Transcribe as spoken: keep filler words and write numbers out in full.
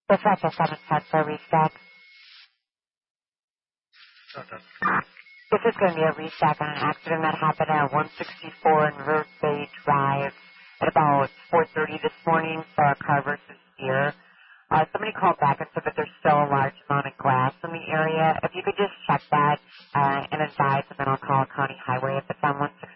This is a seven ten for restock. Okay. This is going to be a restock on an accident that happened at one sixty-four in Road Bay Drive at about four thirty this morning for a car versus steer. Uh, somebody called back and said that there's still a large amount of glass in the area. If you could just check that uh, and advise, and then I'll call County Highway if it's on one sixty-four.